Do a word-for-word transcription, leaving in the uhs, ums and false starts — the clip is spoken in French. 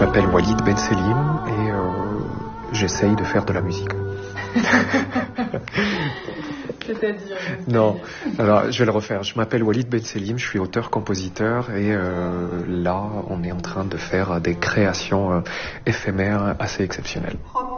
m'appelle Walid Ben Selim et euh, j'essaye de faire de la musique. C'est-à-dire Non, alors je vais le refaire. Je m'appelle Walid Ben Selim, je suis auteur-compositeur et euh, là on est en train de faire des créations euh, éphémères assez exceptionnelles.